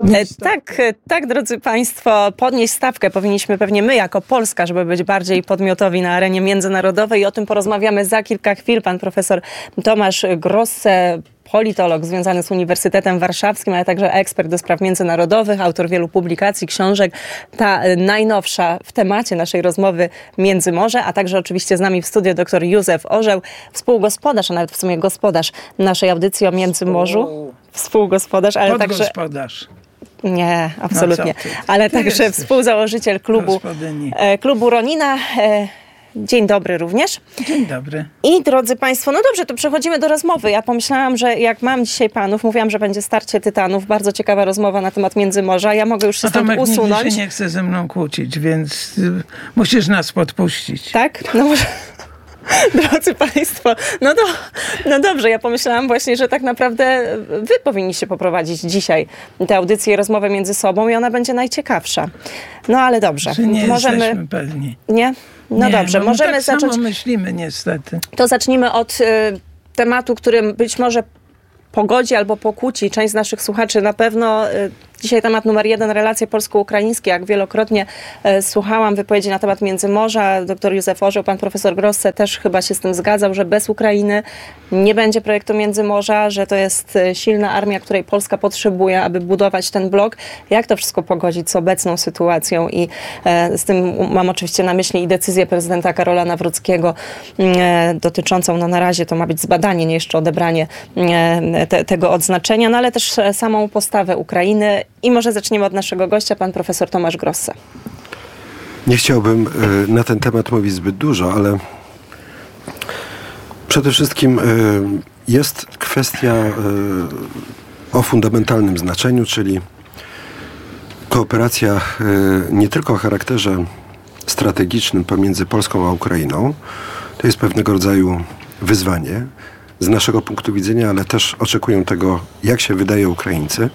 Tak, drodzy Państwo, podnieść stawkę powinniśmy pewnie my jako Polska, żeby być bardziej podmiotowi na arenie międzynarodowej i o tym porozmawiamy za kilka chwil. Pan profesor Tomasz Grosse, politolog związany z Uniwersytetem Warszawskim, ale także ekspert do spraw międzynarodowych, autor wielu publikacji, książek. Ta najnowsza w temacie naszej rozmowy Międzymorze, a także oczywiście z nami w studiu dr Józef Orzeł, współgospodarz, a nawet w sumie gospodarz naszej audycji o Międzymorzu. Współgospodarz, ale także... Podgospodarz. Nie, absolutnie. Ale także współzałożyciel klubu Ronina. Dzień dobry również. Dzień dobry. I drodzy Państwo, no dobrze, to przechodzimy do rozmowy. Ja pomyślałam, że jak mam dzisiaj panów, mówiłam, że będzie starcie tytanów, bardzo ciekawa rozmowa na temat Międzymorza. Ja mogę już się stąd usunąć. Nigdy się nie chce ze mną kłócić, więc musisz nas podpuścić. Tak? No może... Drodzy Państwo, no dobrze, ja pomyślałam właśnie, że tak naprawdę wy powinniście poprowadzić dzisiaj tę audycję i rozmowę między sobą i ona będzie najciekawsza. No ale dobrze. Nie jesteśmy pewni. Nie? No nie, dobrze, możemy tak zacząć. Samo myślimy niestety. To zacznijmy od tematu, którym być może pogodzi albo pokłóci część z naszych słuchaczy. Na pewno dzisiaj temat numer 1, relacje polsko-ukraińskie. Jak wielokrotnie słuchałam wypowiedzi na temat Międzymorza, dr Józef Orzeł, pan profesor Grosse też chyba się z tym zgadzał, że bez Ukrainy nie będzie projektu Międzymorza, że to jest silna armia, której Polska potrzebuje, aby budować ten blok. Jak to wszystko pogodzić z obecną sytuacją? I z tym mam oczywiście na myśli i decyzję prezydenta Karola Nawrockiego dotyczącą, no na razie to ma być zbadanie, nie jeszcze odebranie tego odznaczenia, no ale też samą postawę Ukrainy. I może zaczniemy od naszego gościa, pan profesor Tomasz Grosse. Nie chciałbym na ten temat mówić zbyt dużo, ale przede wszystkim jest kwestia o fundamentalnym znaczeniu, czyli kooperacja nie tylko o charakterze strategicznym pomiędzy Polską a Ukrainą. To jest pewnego rodzaju wyzwanie z naszego punktu widzenia, ale też oczekują tego, jak się wydaje, Ukraińcy.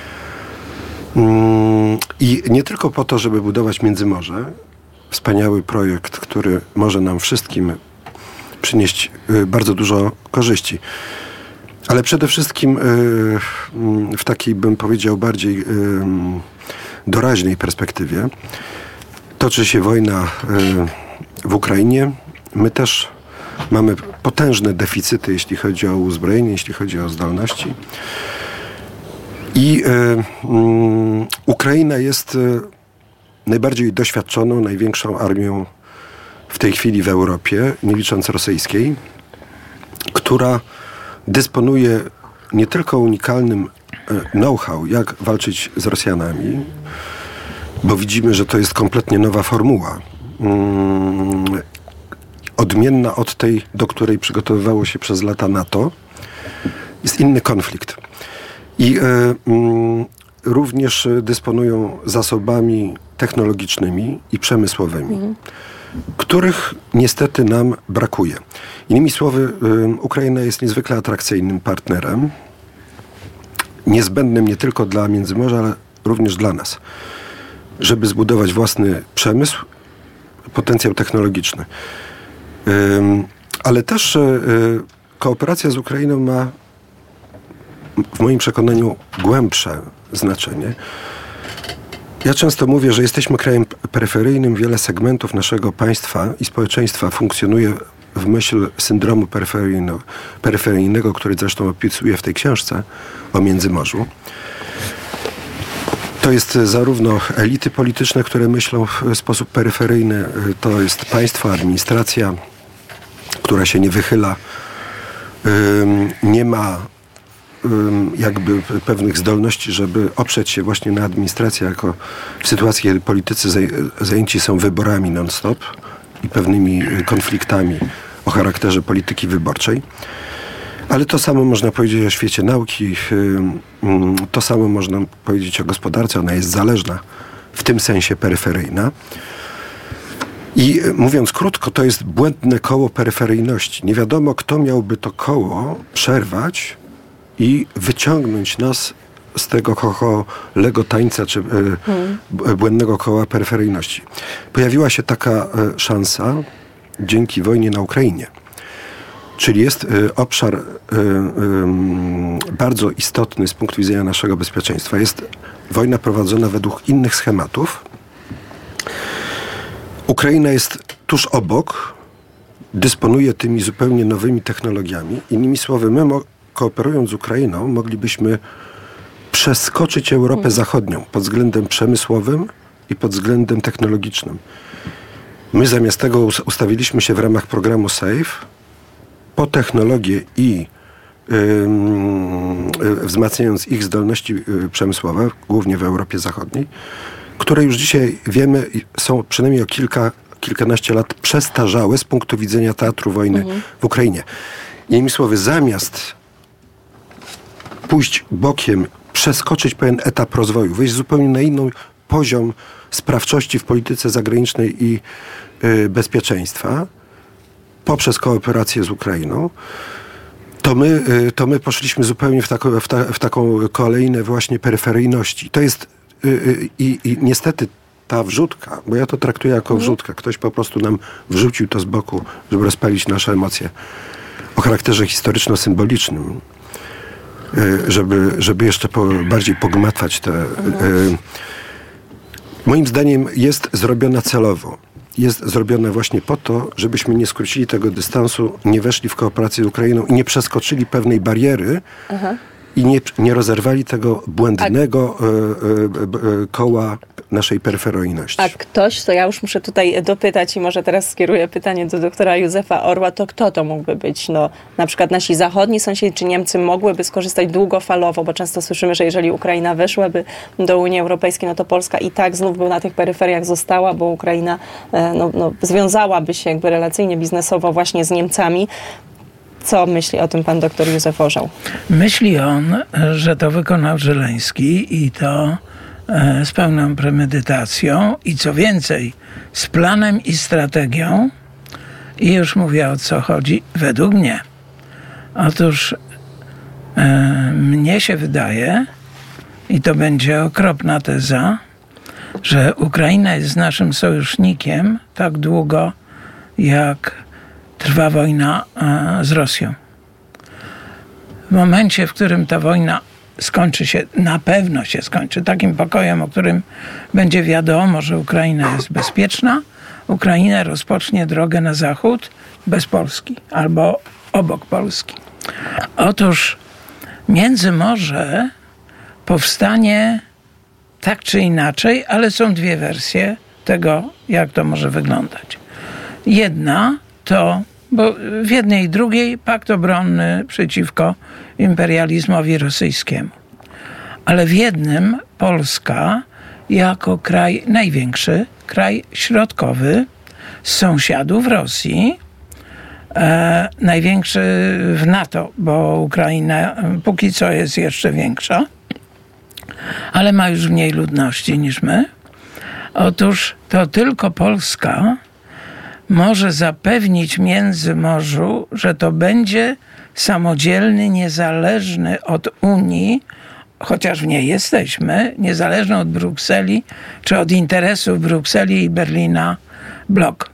I nie tylko po to, żeby budować Międzymorze, wspaniały projekt, który może nam wszystkim przynieść bardzo dużo korzyści, ale przede wszystkim w takiej, bym powiedział, bardziej doraźnej perspektywie toczy się wojna w Ukrainie. My też mamy potężne deficyty, jeśli chodzi o uzbrojenie, jeśli chodzi o zdolności. I Ukraina jest najbardziej doświadczoną, największą armią w tej chwili w Europie, nie licząc rosyjskiej, która dysponuje nie tylko unikalnym know-how, jak walczyć z Rosjanami, bo widzimy, że to jest kompletnie nowa formuła, odmienna od tej, do której przygotowywało się przez lata NATO. Jest inny konflikt. I również dysponują zasobami technologicznymi i przemysłowymi, których niestety nam brakuje. Innymi słowy, Ukraina jest niezwykle atrakcyjnym partnerem, niezbędnym nie tylko dla Międzymorza, ale również dla nas, żeby zbudować własny przemysł, potencjał technologiczny. Ale też kooperacja z Ukrainą ma w moim przekonaniu głębsze znaczenie. Ja często mówię, że jesteśmy krajem peryferyjnym. Wiele segmentów naszego państwa i społeczeństwa funkcjonuje w myśl syndromu peryferyjnego, który zresztą opisuję w tej książce o Międzymorzu. To jest zarówno elity polityczne, które myślą w sposób peryferyjny, to jest państwo, administracja, która się nie wychyla, nie ma jakby pewnych zdolności, żeby oprzeć się właśnie na administracji, jako w sytuacji, kiedy politycy zajęci są wyborami non-stop i pewnymi konfliktami o charakterze polityki wyborczej. Ale to samo można powiedzieć o świecie nauki, to samo można powiedzieć o gospodarce. Ona jest zależna, w tym sensie peryferyjna. I mówiąc krótko, to jest błędne koło peryferyjności. Nie wiadomo, kto miałby to koło przerwać i wyciągnąć nas z tego kochowego tańca, czy błędnego koła peryferyjności. Pojawiła się taka szansa dzięki wojnie na Ukrainie. Czyli jest obszar bardzo istotny z punktu widzenia naszego bezpieczeństwa. Jest wojna prowadzona według innych schematów. Ukraina jest tuż obok, dysponuje tymi zupełnie nowymi technologiami. Innymi słowy, my kooperując z Ukrainą moglibyśmy przeskoczyć Europę Zachodnią pod względem przemysłowym i pod względem technologicznym. My zamiast tego ustawiliśmy się w ramach programu SAFE po technologię i wzmacniając ich zdolności przemysłowe, głównie w Europie Zachodniej, które już dzisiaj wiemy są przynajmniej o kilkanaście lat przestarzałe z punktu widzenia teatru wojny w Ukrainie. Innymi słowy, zamiast pójść bokiem, przeskoczyć pewien etap rozwoju, wejść zupełnie na inny poziom sprawczości w polityce zagranicznej i bezpieczeństwa poprzez kooperację z Ukrainą, to my poszliśmy zupełnie w taką kolejnę właśnie peryferyjności. To jest i niestety ta wrzutka, bo ja to traktuję jako wrzutkę, ktoś po prostu nam wrzucił to z boku, żeby rozpalić nasze emocje o charakterze historyczno-symbolicznym, żeby jeszcze bardziej pogmatwać te... Moim zdaniem jest zrobiona celowo. Jest zrobione właśnie po to, żebyśmy nie skrócili tego dystansu, nie weszli w kooperację z Ukrainą i nie przeskoczyli pewnej bariery i nie rozerwali tego błędnego koła naszej peryferyjności. A ktoś, to ja już muszę tutaj dopytać i może teraz skieruję pytanie do doktora Józefa Orła, to kto to mógłby być? No, na przykład nasi zachodni sąsiedzi czy Niemcy mogłyby skorzystać długofalowo, bo często słyszymy, że jeżeli Ukraina weszłaby do Unii Europejskiej, no to Polska i tak znów by na tych peryferiach została, bo Ukraina związałaby się jakby relacyjnie, biznesowo właśnie z Niemcami. Co myśli o tym pan doktor Józef Orzeł? Myśli on, że to wykonał Żeleński i to z pełną premedytacją i co więcej, z planem i strategią. I już mówię, o co chodzi według mnie. Otóż mnie się wydaje, i to będzie okropna teza, że Ukraina jest naszym sojusznikiem tak długo, jak trwa wojna z Rosją. W momencie, w którym ta wojna skończy się, na pewno się skończy takim pokojem, o którym będzie wiadomo, że Ukraina jest bezpieczna, Ukraina rozpocznie drogę na zachód bez Polski albo obok Polski. Otóż Międzymorze powstanie tak czy inaczej, ale są dwie wersje tego, jak to może wyglądać. Jedna to, bo w jednej i drugiej pakt obronny przeciwko imperializmowi rosyjskiemu. Ale w jednym Polska jako kraj największy, kraj środkowy z sąsiadów Rosji, największy w NATO, bo Ukraina póki co jest jeszcze większa, ale ma już mniej ludności niż my. Otóż to tylko Polska może zapewnić Międzymorzu, że to będzie samodzielny, niezależny od Unii, chociaż w niej jesteśmy, niezależny od Brukseli, czy od interesów Brukseli i Berlina blok.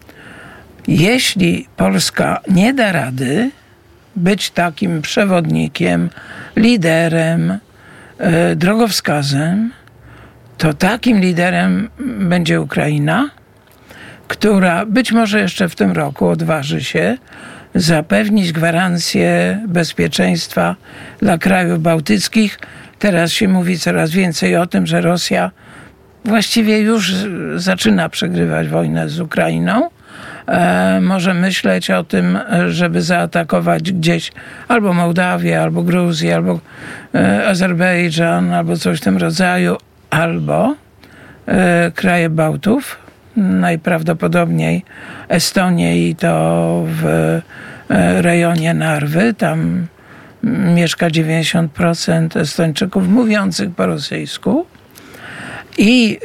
Jeśli Polska nie da rady być takim przewodnikiem, liderem, drogowskazem, to takim liderem będzie Ukraina, która być może jeszcze w tym roku odważy się zapewnić gwarancję bezpieczeństwa dla krajów bałtyckich. Teraz się mówi coraz więcej o tym, że Rosja właściwie już zaczyna przegrywać wojnę z Ukrainą. Może myśleć o tym, żeby zaatakować gdzieś albo Mołdawię, albo Gruzję, albo Azerbejdżan, albo coś w tym rodzaju, albo kraje Bałtów, najprawdopodobniej Estonię i to w rejonie Narwy. Tam mieszka 90% Estończyków mówiących po rosyjsku. I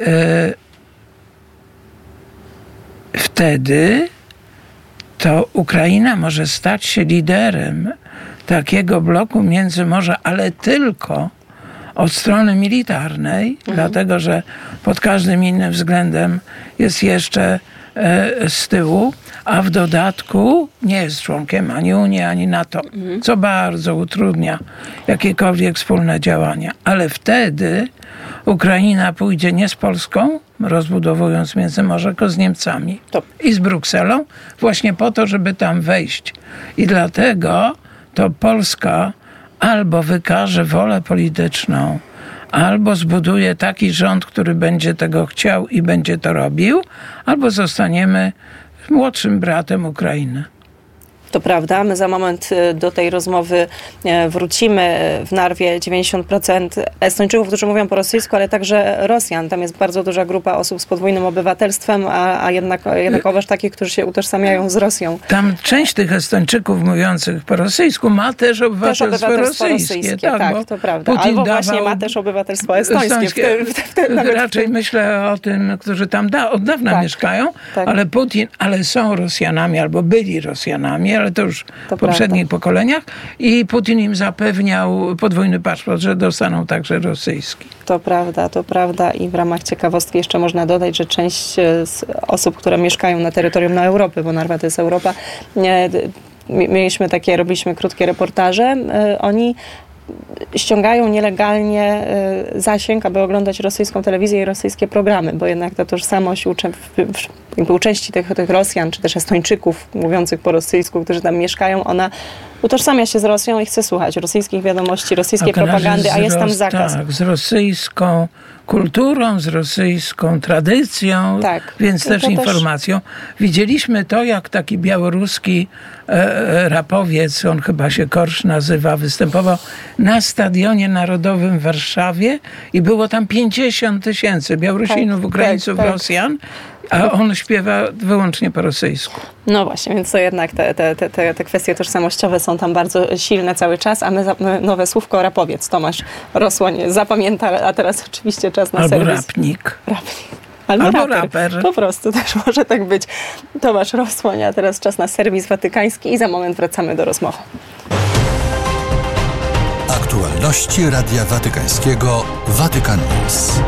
wtedy to Ukraina może stać się liderem takiego bloku Międzymorza, ale tylko od strony militarnej, dlatego że pod każdym innym względem jest jeszcze z tyłu, a w dodatku nie jest członkiem ani Unii, ani NATO, co bardzo utrudnia jakiekolwiek wspólne działania. Ale wtedy Ukraina pójdzie nie z Polską, rozbudowując Międzymorze, tylko z Niemcami i z Brukselą, właśnie po to, żeby tam wejść. I dlatego to Polska albo wykaże wolę polityczną, albo zbuduje taki rząd, który będzie tego chciał i będzie to robił, albo zostaniemy młodszym bratem Ukrainy. To prawda, my za moment do tej rozmowy wrócimy. W Narwie 90% Estończyków, którzy mówią po rosyjsku, ale także Rosjan. Tam jest bardzo duża grupa osób z podwójnym obywatelstwem, a jednakowoż takich, którzy się utożsamiają z Rosją. Tam część tych Estończyków mówiących po rosyjsku ma też obywatelstwo rosyjskie. Tak, to prawda. Putin albo właśnie ma też obywatelstwo estońskie. Raczej myślę o tym, którzy tam od dawna mieszkają, ale są Rosjanami albo byli Rosjanami, ale to już w poprzednich pokoleniach i Putin im zapewniał podwójny paszport, że dostaną także rosyjski. To prawda i w ramach ciekawostki jeszcze można dodać, że część z osób, które mieszkają na terytorium Europy, bo Narwa to jest Europa, robiliśmy krótkie reportaże, oni ściągają nielegalnie zasięg, aby oglądać rosyjską telewizję i rosyjskie programy, bo jednak ta tożsamość u części tych Rosjan, czy też Estończyków mówiących po rosyjsku, którzy tam mieszkają, ona utożsamia się z Rosją i chce słuchać rosyjskich wiadomości, rosyjskiej propagandy, a jest tam zakaz. Tak, z rosyjską kulturą, z rosyjską tradycją, więc też informacją. Widzieliśmy to, jak taki białoruski rapowiec, on chyba się Korsz nazywa, występował na Stadionie Narodowym w Warszawie i było tam 50 000 Białorusinów, Ukraińców, Rosjan, a on śpiewa wyłącznie po rosyjsku. No właśnie, więc to jednak te kwestie tożsamościowe są tam bardzo silne cały czas, a my nowe słówko rapowiec. Tomasz Rosłoń zapamięta, a teraz oczywiście czas na serwis. Rapnik. Albo raper. Po prostu też może tak być. Tomasz Rosłoń, a teraz czas na serwis watykański i za moment wracamy do rozmowy. Aktualności Radia Watykańskiego Vatican News.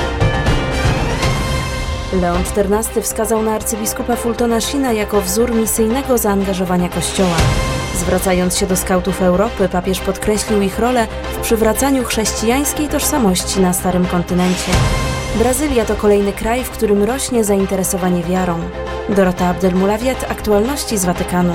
Leon XIV wskazał na arcybiskupa Fultona Sheena jako wzór misyjnego zaangażowania Kościoła. Zwracając się do skautów Europy, papież podkreślił ich rolę w przywracaniu chrześcijańskiej tożsamości na Starym Kontynencie. Brazylia to kolejny kraj, w którym rośnie zainteresowanie wiarą. Dorota Abdelmulawiet, aktualności z Watykanu.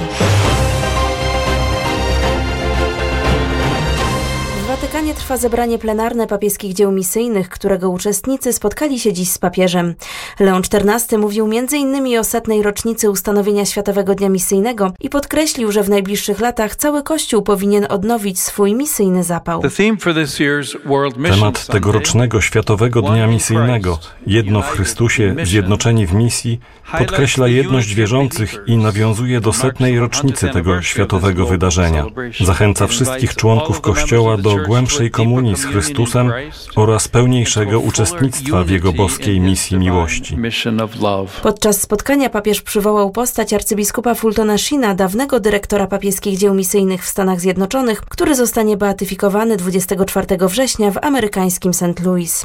W Watykanie trwa zebranie plenarne papieskich dzieł misyjnych, którego uczestnicy spotkali się dziś z papieżem. Leon XIV mówił m.in. o 100. rocznicy ustanowienia Światowego Dnia Misyjnego i podkreślił, że w najbliższych latach cały Kościół powinien odnowić swój misyjny zapał. Temat tegorocznego Światowego Dnia Misyjnego, jedno w Chrystusie, zjednoczeni w misji, podkreśla jedność wierzących i nawiązuje do 100. rocznicy tego światowego wydarzenia. Zachęca wszystkich członków Kościoła do głębszej komunii z Chrystusem oraz pełniejszego uczestnictwa w Jego boskiej misji miłości. Podczas spotkania papież przywołał postać arcybiskupa Fultona Sheena, dawnego dyrektora papieskich dzieł misyjnych w Stanach Zjednoczonych, który zostanie beatyfikowany 24 września w amerykańskim St. Louis.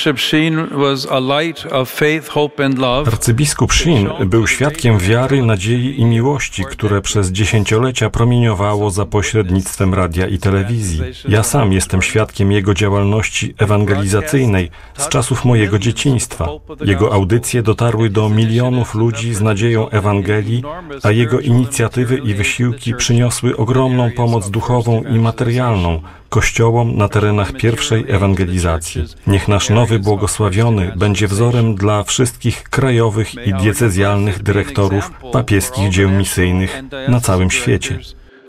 Arcybiskup Sheen był świadkiem wiary, nadziei i miłości, które przez dziesięciolecia promieniowało za pośrednictwem radia i telewizji. Ja sam jestem świadkiem jego działalności ewangelizacyjnej z czasów mojego dzieciństwa. Jego audycje dotarły do milionów ludzi z nadzieją Ewangelii, a jego inicjatywy i wysiłki przyniosły ogromną pomoc duchową i materialną kościołom na terenach pierwszej ewangelizacji. Niech nasz nowy błogosławiony będzie wzorem dla wszystkich krajowych i diecezjalnych dyrektorów papieskich dzieł misyjnych na całym świecie.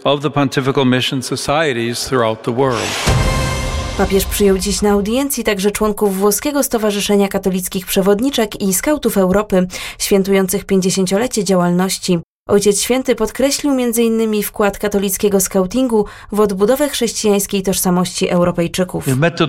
Papież przyjął dziś na audiencji także członków Włoskiego Stowarzyszenia Katolickich Przewodniczek i Skautów Europy, świętujących 50-lecie działalności. Ojciec Święty podkreślił m.in. wkład katolickiego skautingu w odbudowę chrześcijańskiej tożsamości Europejczyków.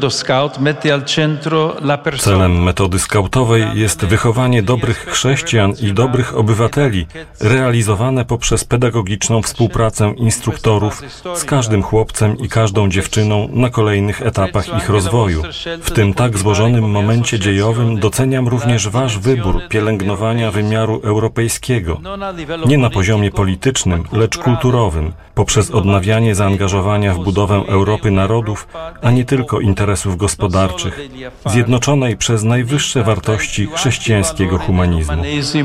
Celem metody skautowej jest wychowanie dobrych chrześcijan i dobrych obywateli, realizowane poprzez pedagogiczną współpracę instruktorów z każdym chłopcem i każdą dziewczyną na kolejnych etapach ich rozwoju. W tym tak złożonym momencie dziejowym doceniam również wasz wybór pielęgnowania wymiaru europejskiego. Nie na na poziomie politycznym, lecz kulturowym, poprzez odnawianie zaangażowania w budowę Europy narodów, a nie tylko interesów gospodarczych, zjednoczonej przez najwyższe wartości chrześcijańskiego humanizmu.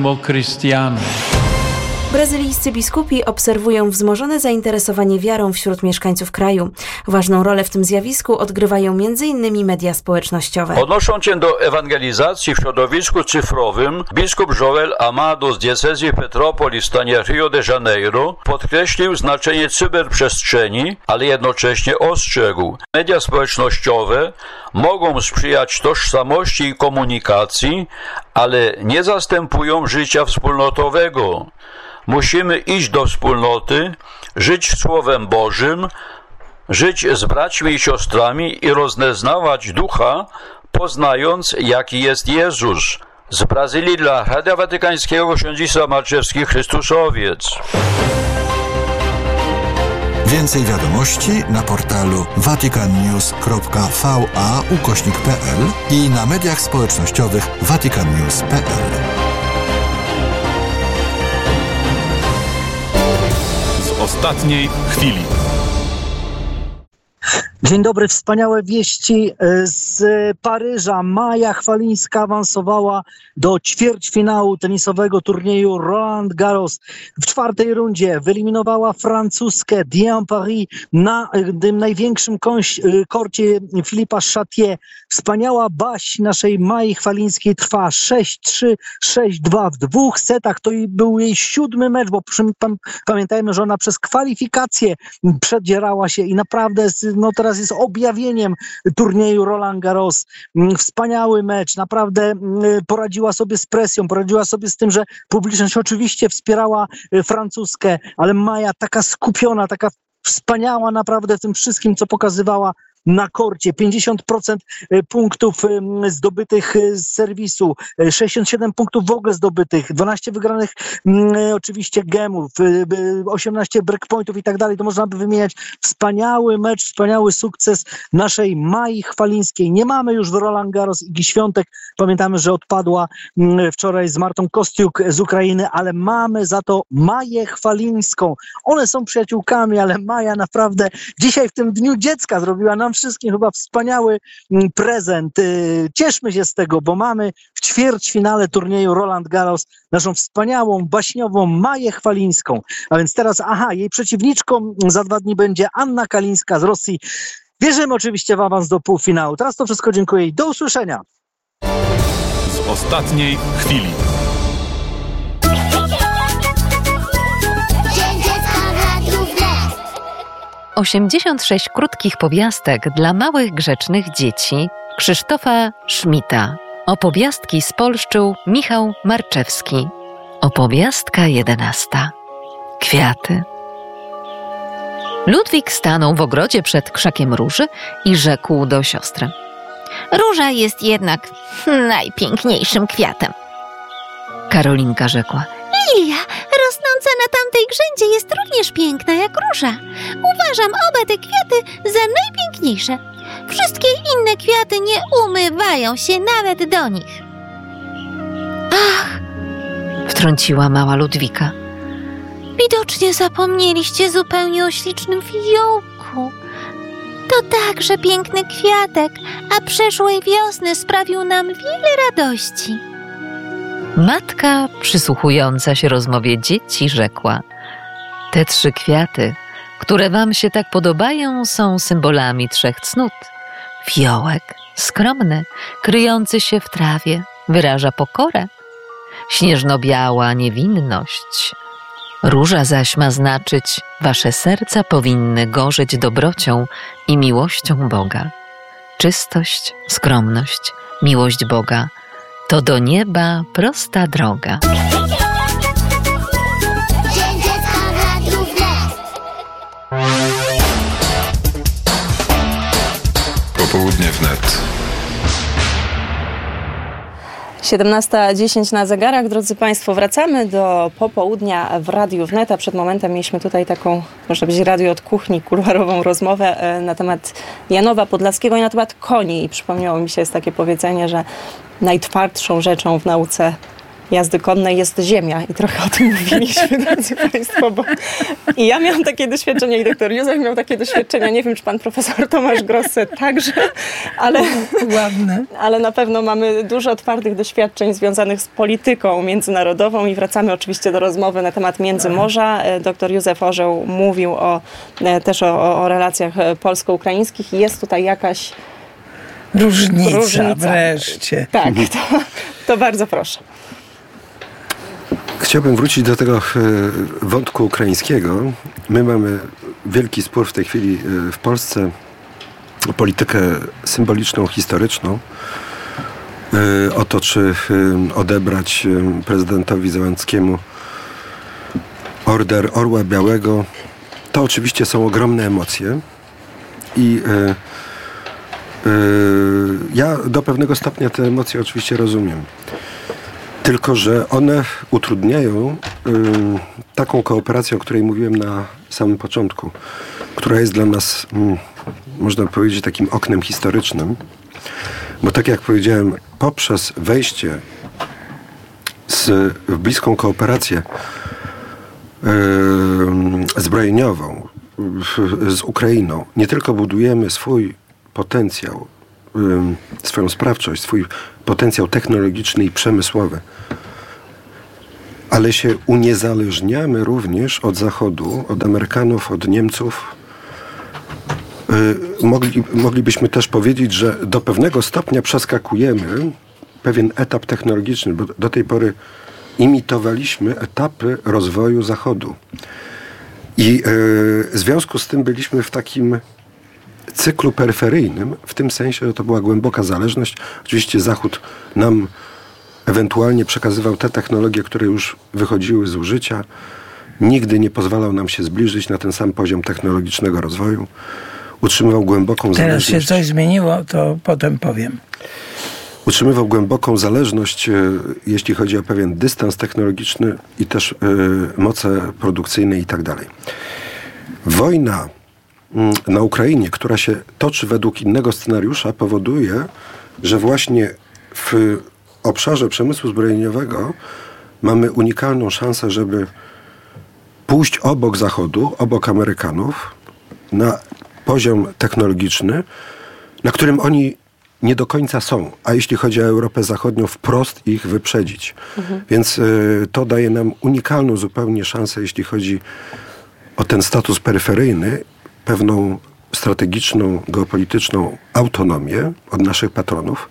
Brazylijscy biskupi obserwują wzmożone zainteresowanie wiarą wśród mieszkańców kraju. Ważną rolę w tym zjawisku odgrywają m.in. media społecznościowe. Odnosząc się do ewangelizacji w środowisku cyfrowym, biskup Joel Amado z diecezji Petrópolis w stanie Rio de Janeiro podkreślił znaczenie cyberprzestrzeni, ale jednocześnie ostrzegł: media społecznościowe mogą sprzyjać tożsamości i komunikacji, ale nie zastępują życia wspólnotowego. Musimy iść do wspólnoty, żyć Słowem Bożym, żyć z braćmi i siostrami i rozeznawać Ducha, poznając, jaki jest Jezus. Z Brazylii dla Radia Watykańskiego ksiądz Marczewski, Chrystusowiec. Więcej wiadomości na portalu vaticannews.va/pl i na mediach społecznościowych vaticannews.pl. Z ostatniej chwili. Dzień dobry, wspaniałe wieści z Paryża. Maja Chwalińska awansowała do ćwierćfinału tenisowego turnieju Roland Garros. W czwartej rundzie wyeliminowała Francuzkę Diane Paris na tym największym korcie Philippa Chatrier. Wspaniała baś naszej Mai Chwalińskiej trwa 6-3, 6-2 w 2 setach. To był jej 7. mecz, bo pamiętajmy, że ona przez kwalifikacje przedzierała się i naprawdę teraz jest objawieniem turnieju Roland Garros. Wspaniały mecz, naprawdę poradziła sobie z presją, poradziła sobie z tym, że publiczność oczywiście wspierała Francuzkę, ale Maja taka skupiona, taka wspaniała naprawdę w tym wszystkim, co pokazywała na korcie. 50% punktów zdobytych z serwisu, 67 punktów w ogóle zdobytych, 12 wygranych oczywiście gemów, 18 breakpointów i tak dalej. To można by wymieniać. Wspaniały mecz, wspaniały sukces naszej Mai Chwalińskiej. Nie mamy już w Roland Garros Igi Świątek. Pamiętamy, że odpadła wczoraj z Martą Kostiuk z Ukrainy, ale mamy za to Maję Chwalińską. One są przyjaciółkami, ale Maja naprawdę dzisiaj w tym Dniu Dziecka zrobiła nam wszystkim chyba wspaniały prezent. Cieszmy się z tego, bo mamy w ćwierćfinale turnieju Roland Garros naszą wspaniałą, baśniową Maję Chwalińską. A więc teraz, jej przeciwniczką za 2 dni będzie Anna Kalińska z Rosji. Wierzymy oczywiście w awans do półfinału. Teraz to wszystko, dziękuję i do usłyszenia. Z ostatniej chwili. 86 krótkich powiastek dla małych, grzecznych dzieci Krzysztofa Szmita. Opowiastki spolszczył Michał Marczewski. Opowiastka 11. Kwiaty. Ludwik stanął w ogrodzie przed krzakiem róży i rzekł do siostry: Róża jest jednak najpiękniejszym kwiatem. Karolinka rzekła: Lilia, rosnąca na tamtej grzędzie, jest również piękna jak róża. Uważam oba te kwiaty za najpiękniejsze. Wszystkie inne kwiaty nie umywają się nawet do nich. Ach! Wtrąciła mała Ludwika. Widocznie zapomnieliście zupełnie o ślicznym fiołku. To także piękny kwiatek, a przeszłej wiosny sprawił nam wiele radości. Matka, przysłuchująca się rozmowie dzieci, rzekła: Te 3 kwiaty, które wam się tak podobają, są symbolami 3 cnót. Fiołek, skromny, kryjący się w trawie, wyraża pokorę. Śnieżno-biała niewinność. Róża zaś ma znaczyć: wasze serca powinny gorzyć dobrocią i miłością Boga. Czystość, skromność, miłość Boga to do nieba prosta droga. Dzień Dziecka w Radiu Wnet. Popołudnie wnet. 17:10 na zegarach. Drodzy Państwo, wracamy do popołudnia w Radiu Wnet, a przed momentem mieliśmy tutaj taką, można powiedzieć, radio od kuchni, kuluarową rozmowę na temat Janowa Podlaskiego i na temat koni. I przypomniało mi się, jest takie powiedzenie, że najtwardszą rzeczą w nauce jazdy konnej jest ziemia i trochę o tym mówiliśmy, drodzy Państwo, bo i ja miałam takie doświadczenia i doktor Józef miał takie doświadczenia, nie wiem, czy pan profesor Tomasz Grosse także, ale na pewno mamy dużo otwartych doświadczeń związanych z polityką międzynarodową i wracamy oczywiście do rozmowy na temat Międzymorza. Doktor Józef Orzeł mówił też o relacjach polsko-ukraińskich i jest tutaj jakaś różnica. Wreszcie. Tak, to bardzo proszę. Chciałbym wrócić do tego wątku ukraińskiego. My mamy wielki spór w tej chwili w Polsce o politykę symboliczną, historyczną. O to, czy odebrać prezydentowi Zełenskiemu order Orła Białego. To oczywiście są ogromne emocje i ja do pewnego stopnia te emocje oczywiście rozumiem. Tylko że one utrudniają taką kooperację, o której mówiłem na samym początku, która jest dla nas, można powiedzieć, takim oknem historycznym. Bo tak jak powiedziałem, poprzez wejście w bliską kooperację zbrojeniową z Ukrainą, nie tylko budujemy swój potencjał, swoją sprawczość, swój potencjał technologiczny i przemysłowy, ale się uniezależniamy również od Zachodu, od Amerykanów, od Niemców. Moglibyśmy też powiedzieć, że do pewnego stopnia przeskakujemy pewien etap technologiczny, bo do tej pory imitowaliśmy etapy rozwoju Zachodu. I w związku z tym byliśmy w takim cyklu peryferyjnym, w tym sensie, że to była głęboka zależność. Oczywiście Zachód nam ewentualnie przekazywał te technologie, które już wychodziły z użycia. Nigdy nie pozwalał nam się zbliżyć na ten sam poziom technologicznego rozwoju. Utrzymywał głęboką zależność. Teraz się coś zmieniło, to potem powiem. Utrzymywał głęboką zależność, jeśli chodzi o pewien dystans technologiczny i też moce produkcyjne i tak dalej. Wojna na Ukrainie, która się toczy według innego scenariusza, powoduje, że właśnie w obszarze przemysłu zbrojeniowego mamy unikalną szansę, żeby pójść obok Zachodu, obok Amerykanów na poziom technologiczny, na którym oni nie do końca są, a jeśli chodzi o Europę Zachodnią, wprost ich wyprzedzić. Więc to daje nam unikalną zupełnie szansę, jeśli chodzi o ten status peryferyjny, pewną strategiczną, geopolityczną autonomię od naszych patronów,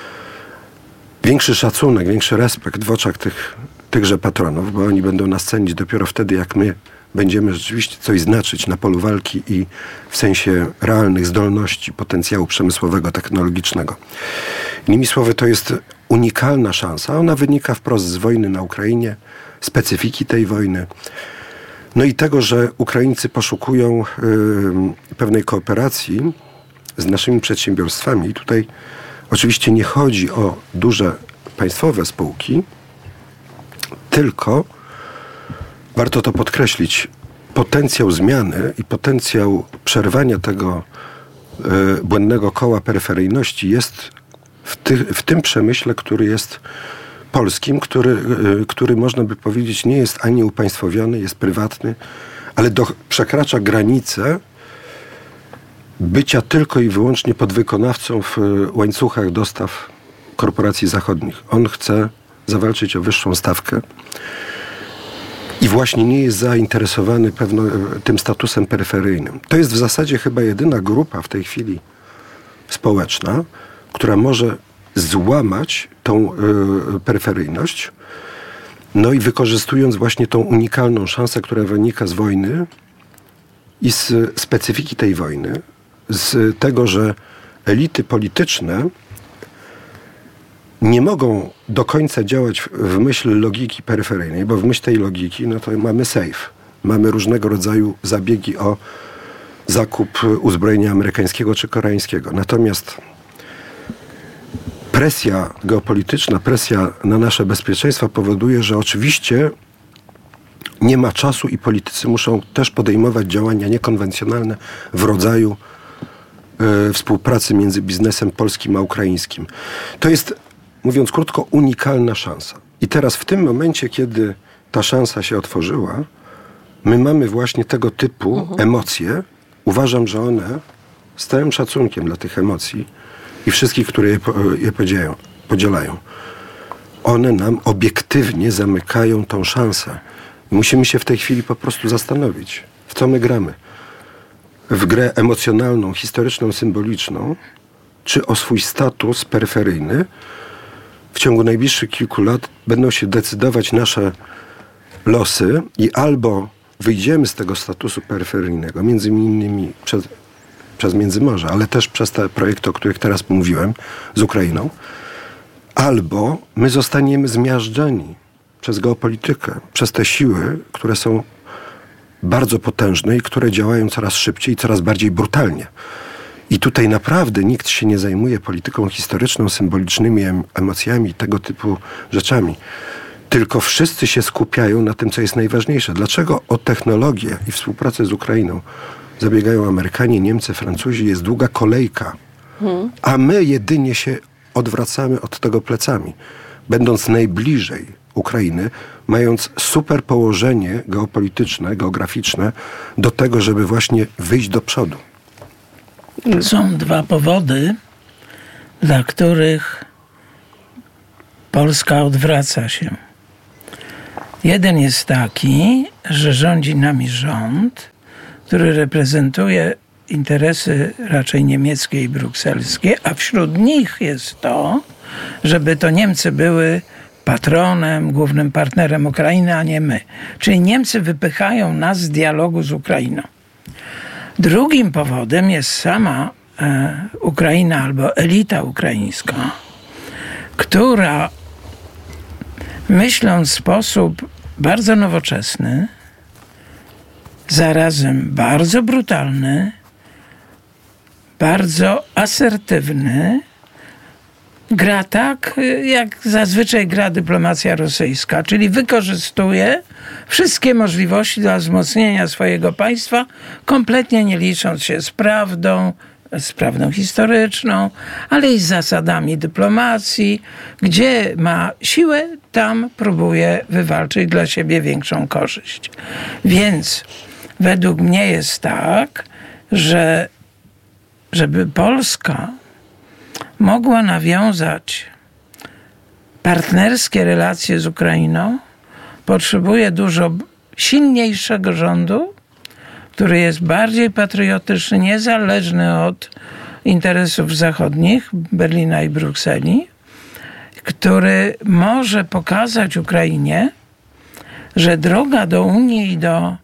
większy szacunek, większy respekt w oczach tychże patronów, bo oni będą nas cenić dopiero wtedy, jak my będziemy rzeczywiście coś znaczyć na polu walki i w sensie realnych zdolności, potencjału przemysłowego, technologicznego. Innymi słowy, to jest unikalna szansa. Ona wynika wprost z wojny na Ukrainie, specyfiki tej wojny. No i tego, że Ukraińcy poszukują pewnej kooperacji z naszymi przedsiębiorstwami. I tutaj oczywiście nie chodzi o duże państwowe spółki, tylko warto to podkreślić, potencjał zmiany i potencjał przerwania tego błędnego koła peryferyjności jest w tym przemyśle, który jest polskim, który można by powiedzieć nie jest ani upaństwowiony, jest prywatny, ale przekracza granicę bycia tylko i wyłącznie podwykonawcą w łańcuchach dostaw korporacji zachodnich. On chce zawalczyć o wyższą stawkę i właśnie nie jest zainteresowany tym statusem peryferyjnym. To jest w zasadzie chyba jedyna grupa w tej chwili społeczna, która może złamać tą peryferyjność, no i wykorzystując właśnie tą unikalną szansę, która wynika z wojny i z specyfiki tej wojny, z tego, że elity polityczne nie mogą do końca działać w myśl logiki peryferyjnej, bo w myśl tej logiki, no to mamy safe. Mamy różnego rodzaju zabiegi o zakup uzbrojenia amerykańskiego czy koreańskiego. Natomiast presja geopolityczna, presja na nasze bezpieczeństwo powoduje, że oczywiście nie ma czasu i politycy muszą też podejmować działania niekonwencjonalne w rodzaju współpracy między biznesem polskim a ukraińskim. To jest, mówiąc krótko, unikalna szansa. I teraz w tym momencie, kiedy ta szansa się otworzyła, my mamy właśnie tego typu emocje. Uważam, że one, z całym szacunkiem dla tych emocji i wszystkich, które je podzielają, one nam obiektywnie zamykają tą szansę. Musimy się w tej chwili po prostu zastanowić, w co my gramy. W grę emocjonalną, historyczną, symboliczną, czy o swój status peryferyjny. W ciągu najbliższych kilku lat będą się decydować nasze losy i albo wyjdziemy z tego statusu peryferyjnego, między innymi przez Międzymorze, ale też przez te projekty, o których teraz mówiłem, z Ukrainą, albo my zostaniemy zmiażdżeni przez geopolitykę, przez te siły, które są bardzo potężne i które działają coraz szybciej i coraz bardziej brutalnie. I tutaj naprawdę nikt się nie zajmuje polityką historyczną, symbolicznymi emocjami i tego typu rzeczami. Tylko wszyscy się skupiają na tym, co jest najważniejsze. Dlaczego o technologię i współpracę z Ukrainą zabiegają Amerykanie, Niemcy, Francuzi? Jest długa kolejka. A my jedynie się odwracamy od tego plecami. Będąc najbliżej Ukrainy, mając super położenie geopolityczne, geograficzne do tego, żeby właśnie wyjść do przodu. Są dwa powody, dla których Polska odwraca się. Jeden jest taki, że rządzi nami rząd, który reprezentuje interesy raczej niemieckie i brukselskie, a wśród nich jest to, żeby to Niemcy były patronem, głównym partnerem Ukrainy, a nie my. Czyli Niemcy wypychają nas z dialogu z Ukrainą. Drugim powodem jest sama Ukraina albo elita ukraińska, która myśląc w sposób bardzo nowoczesny, zarazem bardzo brutalny, bardzo asertywny, gra tak, jak zazwyczaj gra dyplomacja rosyjska, czyli wykorzystuje wszystkie możliwości dla wzmocnienia swojego państwa, kompletnie nie licząc się z prawdą historyczną, ale i z zasadami dyplomacji. Gdzie ma siłę, tam próbuje wywalczyć dla siebie większą korzyść. Więc według mnie jest tak, że żeby Polska mogła nawiązać partnerskie relacje z Ukrainą, potrzebuje dużo silniejszego rządu, który jest bardziej patriotyczny, niezależny od interesów zachodnich, Berlina i Brukseli, który może pokazać Ukrainie, że droga do Unii i do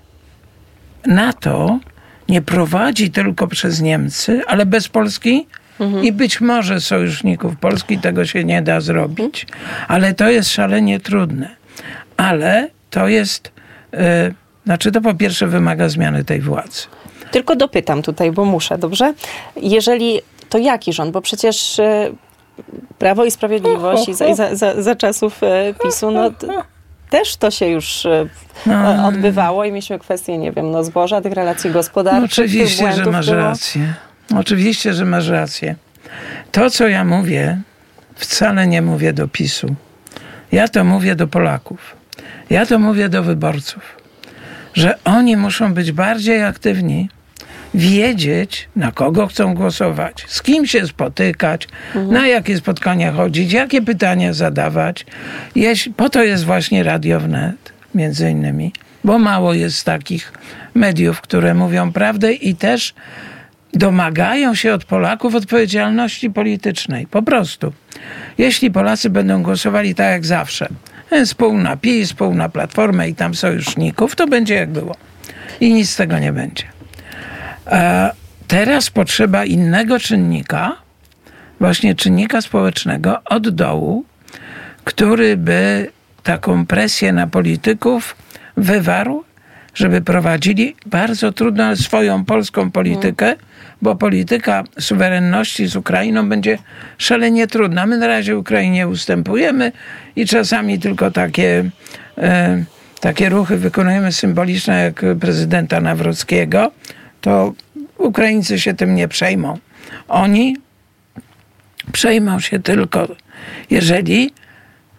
NATO nie prowadzi tylko przez Niemcy, ale bez Polski i być może sojuszników Polski tego się nie da zrobić, ale to jest szalenie trudne. Ale to jest, to po pierwsze wymaga zmiany tej władzy. Tylko dopytam tutaj, bo muszę, dobrze? Jeżeli, to jaki rząd? Bo przecież Prawo i Sprawiedliwość za czasów PiS-u, też to się już odbywało i mieliśmy kwestię, nie wiem, zboża, tych relacji gospodarczych. Oczywiście, że masz rację. Oczywiście, że masz rację. To, co ja mówię, wcale nie mówię do PiS-u. Ja to mówię do Polaków. Ja to mówię do wyborców. Że oni muszą być bardziej aktywni, wiedzieć, na kogo chcą głosować, z kim się spotykać, na jakie spotkania chodzić, jakie pytania zadawać. Po to jest właśnie Radio Wnet, między innymi, bo mało jest takich mediów, które mówią prawdę i też domagają się od Polaków odpowiedzialności politycznej. Po prostu. Jeśli Polacy będą głosowali tak jak zawsze, pół na PiS, pół na Platformę i tam sojuszników, to będzie jak było. I nic z tego nie będzie. A teraz potrzeba innego czynnika, właśnie czynnika społecznego od dołu, który by taką presję na polityków wywarł, żeby prowadzili bardzo trudną, ale swoją polską politykę, bo polityka suwerenności z Ukrainą będzie szalenie trudna. My na razie Ukrainie ustępujemy i czasami tylko takie ruchy wykonujemy symboliczne jak prezydenta Nawrockiego, to Ukraińcy się tym nie przejmą. Oni przejmą się tylko, jeżeli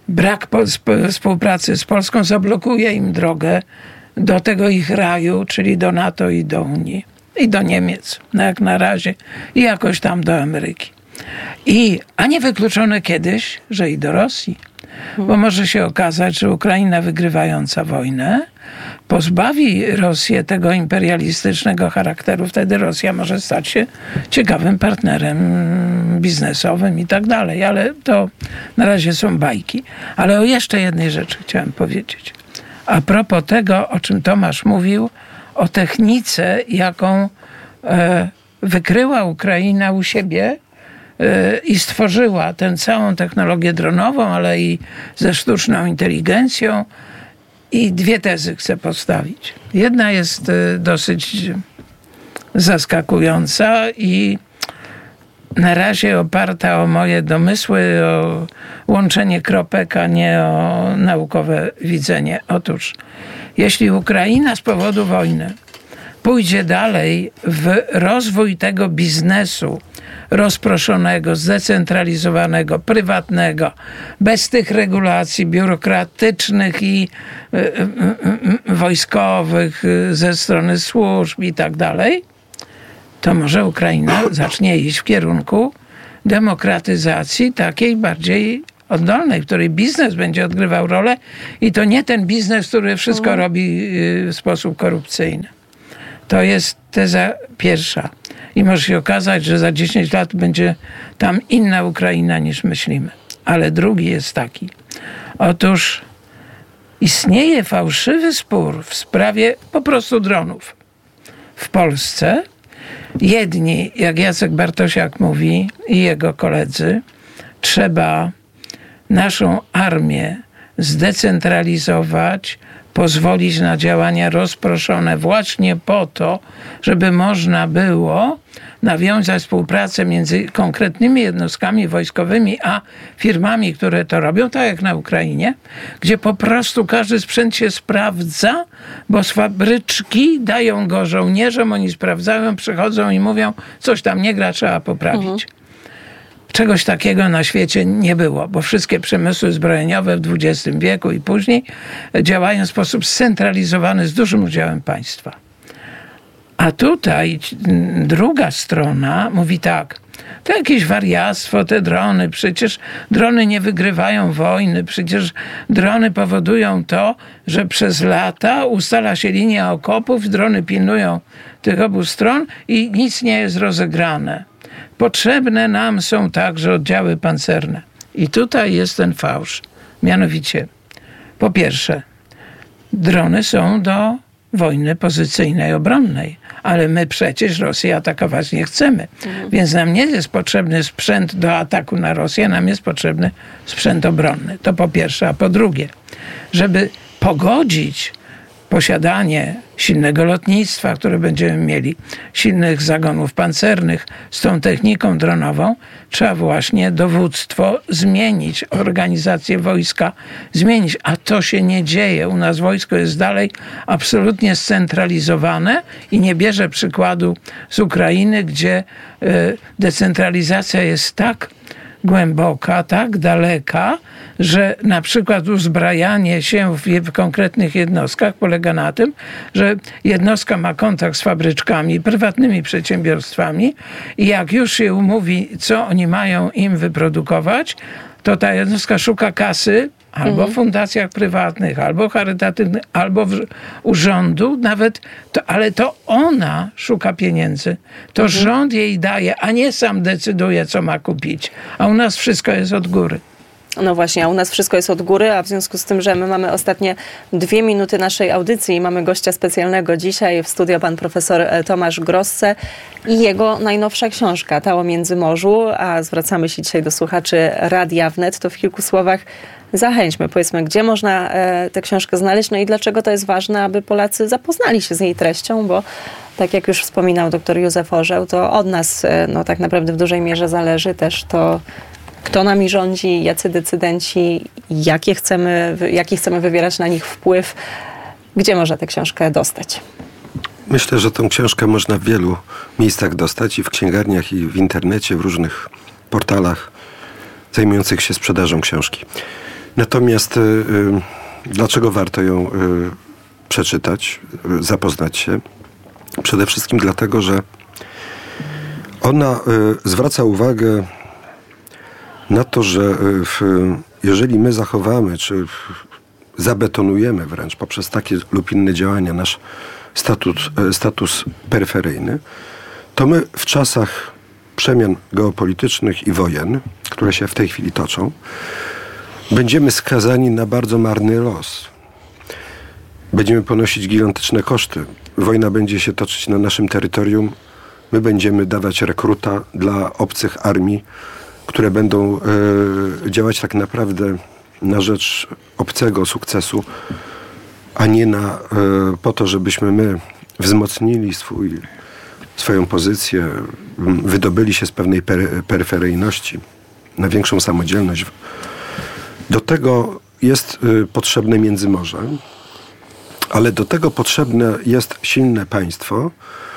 brak współpracy z Polską zablokuje im drogę do tego ich raju, czyli do NATO i do Unii. I do Niemiec, jak na razie. I jakoś tam do Ameryki. A nie wykluczone kiedyś, że i do Rosji. Bo może się okazać, że Ukraina wygrywająca wojnę pozbawi Rosję tego imperialistycznego charakteru. Wtedy Rosja może stać się ciekawym partnerem biznesowym i tak dalej. Ale to na razie są bajki. Ale o jeszcze jednej rzeczy chciałem powiedzieć. A propos tego, o czym Tomasz mówił, o technice, jaką wykryła Ukraina u siebie i stworzyła tę całą technologię dronową, ale i ze sztuczną inteligencją. I dwie tezy chcę postawić. Jedna jest dosyć zaskakująca i na razie oparta o moje domysły, o łączenie kropek, a nie o naukowe widzenie. Otóż, jeśli Ukraina z powodu wojny pójdzie dalej w rozwój tego biznesu rozproszonego, zdecentralizowanego, prywatnego, bez tych regulacji biurokratycznych i wojskowych ze strony służb i tak dalej, to może Ukraina zacznie iść w kierunku demokratyzacji takiej bardziej oddolnej, w której biznes będzie odgrywał rolę i to nie ten biznes, który wszystko robi w sposób korupcyjny. To jest teza pierwsza. I może się okazać, że za 10 lat będzie tam inna Ukraina niż myślimy. Ale drugi jest taki. Otóż istnieje fałszywy spór w sprawie po prostu dronów w Polsce. Jedni, jak Jacek Bartosiak mówi i jego koledzy, trzeba naszą armię zdecentralizować, pozwolić na działania rozproszone właśnie po to, żeby można było nawiązać współpracę między konkretnymi jednostkami wojskowymi a firmami, które to robią, tak jak na Ukrainie, gdzie po prostu każdy sprzęt się sprawdza, bo z fabryczki dają go żołnierzom, oni sprawdzają, przychodzą i mówią, coś tam nie gra, trzeba poprawić. Czegoś takiego na świecie nie było, bo wszystkie przemysły zbrojeniowe w XX wieku i później działają w sposób scentralizowany z dużym udziałem państwa. A tutaj druga strona mówi tak, to jakieś wariactwo, te drony, przecież drony nie wygrywają wojny, przecież drony powodują to, że przez lata ustala się linia okopów, drony pilnują tych obu stron i nic nie jest rozegrane. Potrzebne nam są także oddziały pancerne. I tutaj jest ten fałsz. Mianowicie, po pierwsze, drony są do wojny pozycyjnej, obronnej. Ale my przecież Rosję atakować nie chcemy. Więc nam nie jest potrzebny sprzęt do ataku na Rosję, nam jest potrzebny sprzęt obronny. To po pierwsze. A po drugie, żeby pogodzić posiadanie silnego lotnictwa, które będziemy mieli, silnych zagonów pancernych z tą techniką dronową, trzeba właśnie dowództwo zmienić, organizację wojska zmienić. A to się nie dzieje. U nas wojsko jest dalej absolutnie scentralizowane i nie bierze przykładu z Ukrainy, gdzie decentralizacja jest tak głęboka, tak daleka, że na przykład uzbrajanie się w konkretnych jednostkach polega na tym, że jednostka ma kontakt z fabryczkami, prywatnymi przedsiębiorstwami i jak już się umówi, co oni mają im wyprodukować, to ta jednostka szuka kasy albo w fundacjach prywatnych, albo charytatywnych, albo u rządu nawet, ale to ona szuka pieniędzy. To rząd jej daje, a nie sam decyduje, co ma kupić. A u nas wszystko jest od góry. No właśnie, a u nas wszystko jest od góry, a w związku z tym, że my mamy ostatnie 2 minuty naszej audycji i mamy gościa specjalnego dzisiaj w studio, pan profesor Tomasz Grosse i jego najnowsza książka Ta o Międzymorzu, a zwracamy się dzisiaj do słuchaczy Radia Wnet, to w kilku słowach zachęćmy, powiedzmy, gdzie można tę książkę znaleźć, no i dlaczego to jest ważne, aby Polacy zapoznali się z jej treścią, bo tak jak już wspominał dr Józef Orzeł, to od nas no, tak naprawdę w dużej mierze zależy też to, kto nami rządzi, jacy decydenci, jaki chcemy wywierać na nich wpływ. Gdzie można tę książkę dostać? Myślę, że tę książkę można w wielu miejscach dostać i w księgarniach, i w internecie, w różnych portalach zajmujących się sprzedażą książki. Natomiast dlaczego warto ją przeczytać, zapoznać się? Przede wszystkim dlatego, że ona zwraca uwagę na to, że jeżeli my zachowamy, czy zabetonujemy wręcz poprzez takie lub inne działania nasz status peryferyjny, to my w czasach przemian geopolitycznych i wojen, które się w tej chwili toczą, będziemy skazani na bardzo marny los. Będziemy ponosić gigantyczne koszty. Wojna będzie się toczyć na naszym terytorium. My będziemy dawać rekruta dla obcych armii, które będą działać tak naprawdę na rzecz obcego sukcesu, a nie po to, żebyśmy my wzmocnili swoją pozycję, wydobyli się z pewnej peryferyjności na większą samodzielność. Do tego jest potrzebne Międzymorze, ale do tego potrzebne jest silne państwo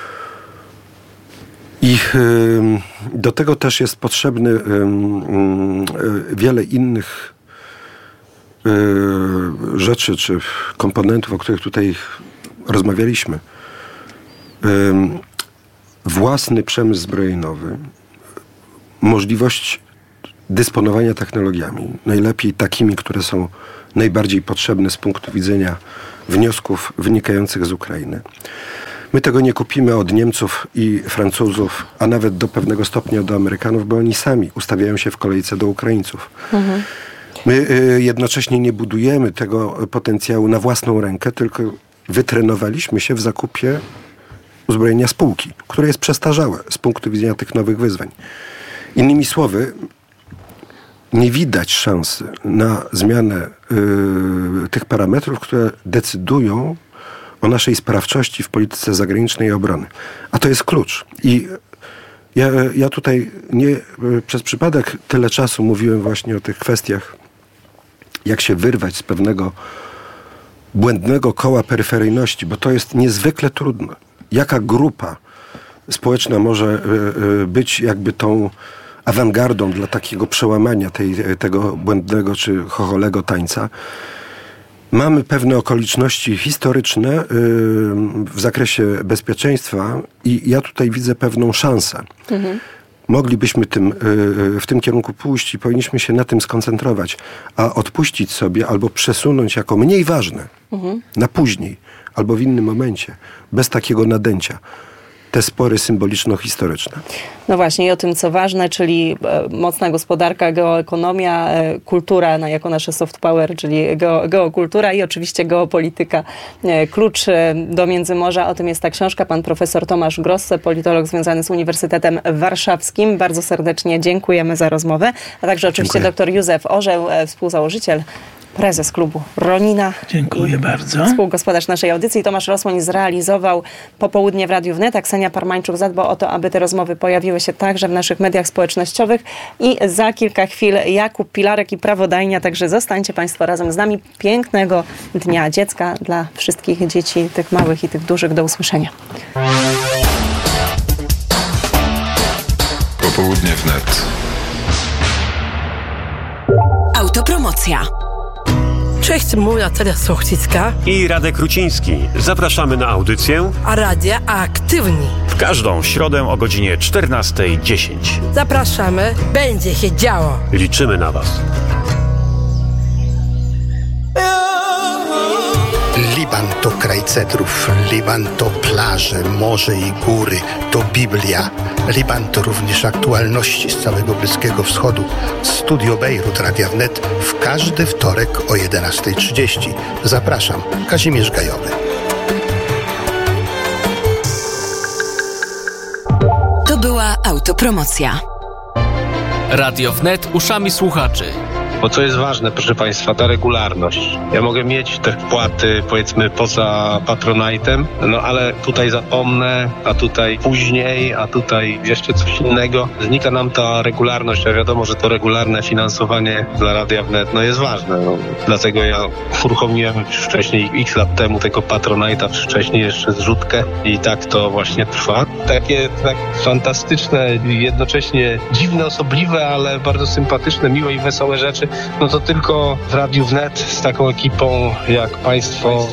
i do tego też jest potrzebne wiele innych rzeczy czy komponentów, o których tutaj rozmawialiśmy. Własny przemysł zbrojeniowy, możliwość dysponowania technologiami, najlepiej takimi, które są najbardziej potrzebne z punktu widzenia wniosków wynikających z Ukrainy. My tego nie kupimy od Niemców i Francuzów, a nawet do pewnego stopnia do Amerykanów, bo oni sami ustawiają się w kolejce do Ukraińców. Mhm. My jednocześnie nie budujemy tego potencjału na własną rękę, tylko wytrenowaliśmy się w zakupie uzbrojenia spółki, które jest przestarzałe z punktu widzenia tych nowych wyzwań. Innymi słowy, nie widać szansy na zmianę tych parametrów, które decydują o naszej sprawczości w polityce zagranicznej i obrony. A to jest klucz. I ja tutaj nie przez przypadek tyle czasu mówiłem właśnie o tych kwestiach, jak się wyrwać z pewnego błędnego koła peryferyjności, bo to jest niezwykle trudne. Jaka grupa społeczna może być jakby tą awangardą dla takiego przełamania tego błędnego czy chocholego tańca? Mamy pewne okoliczności historyczne w zakresie bezpieczeństwa i ja tutaj widzę pewną szansę. Mhm. Moglibyśmy w tym kierunku pójść i powinniśmy się na tym skoncentrować, a odpuścić sobie albo przesunąć jako mniej ważne na później albo w innym momencie, bez takiego nadęcia, te spory symboliczno-historyczne. No właśnie i o tym, co ważne, czyli mocna gospodarka, geoekonomia, kultura jako nasze soft power, czyli geokultura i oczywiście geopolityka. Klucz do Międzymorza, o tym jest ta książka. Pan profesor Tomasz Grosse, politolog związany z Uniwersytetem Warszawskim. Bardzo serdecznie dziękujemy za rozmowę. A także oczywiście dr Józef Orzeł, współzałożyciel, prezes klubu Ronina. Dziękuję bardzo. Współgospodarz naszej audycji. Tomasz Rosłoń zrealizował Popołudnie w Radiu Wnet. A Ksenia Parmańczuk zadba o to, aby te rozmowy pojawiły się także w naszych mediach społecznościowych. I za kilka chwil Jakub Pilarek i Prawodajnia. Także zostańcie Państwo razem z nami. Pięknego Dnia Dziecka dla wszystkich dzieci, tych małych i tych dużych. Do usłyszenia. Popołudnie wnet. Autopromocja. Cześć, mówię Natalia Sochcicka i Radek Ruciński. Zapraszamy na audycję A Radia Aktywni w każdą środę o godzinie 14:10. Zapraszamy, będzie się działo. Liczymy na Was. Liban to kraj cedrów, Liban to plaże, morze i góry, to Biblia. Liban to również aktualności z całego Bliskiego Wschodu. Studio Bejrut Radia Wnet w każdy wtorek o 11:30. Zapraszam, Kazimierz Gajowy. To była autopromocja. Radio Wnet uszami słuchaczy. Bo co jest ważne, proszę Państwa, ta regularność. Ja mogę mieć te wpłaty, powiedzmy, poza Patronite'em, no ale tutaj zapomnę, a tutaj później, a tutaj jeszcze coś innego. Znika nam ta regularność, a wiadomo, że to regularne finansowanie dla Radia Wnet jest ważne. Dlatego ja uruchomiłem już wcześniej, x lat temu, tego Patronite'a, wcześniej jeszcze zrzutkę i tak to właśnie trwa. Takie tak fantastyczne, jednocześnie dziwne, osobliwe, ale bardzo sympatyczne, miłe i wesołe rzeczy rzeczy, no to tylko w Radiu Wnet z taką ekipą jak państwo.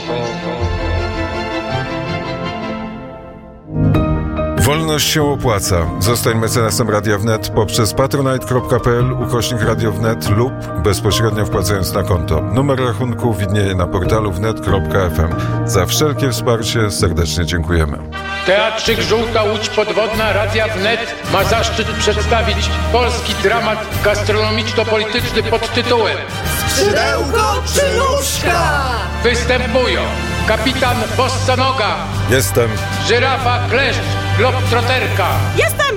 Wolność się opłaca. Zostań mecenasem Radia Wnet poprzez patronite.pl/Radio Wnet lub bezpośrednio wpłacając na konto. Numer rachunku widnieje na portalu wnet.fm. Za wszelkie wsparcie serdecznie dziękujemy. Teatrzyk Żółta Łódź Podwodna Radia Wnet ma zaszczyt przedstawić polski dramat gastronomiczno-polityczny pod tytułem Skrzydełko czy nóżka? Występują kapitan Bossanoga. Jestem. Żyrafa Kleszcz, Globtroterka. Jestem!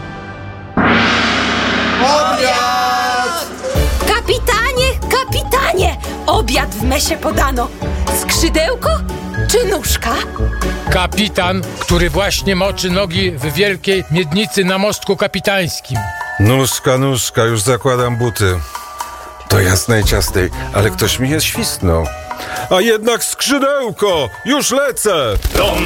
Obiad! Kapitanie! Obiad w mesie podano. Skrzydełko czy nóżka? Kapitan, który właśnie moczy nogi w wielkiej miednicy na mostku kapitańskim. Nóżka, już zakładam buty. Do jasnej ciastej, ale ktoś mi je świstnął. A jednak skrzydełko! Już lecę!